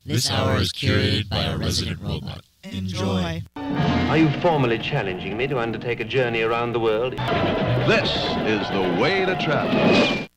This hour is curated by our resident robot. Enjoy. Are you formally challenging me to undertake a journey around the world? This is the way to travel.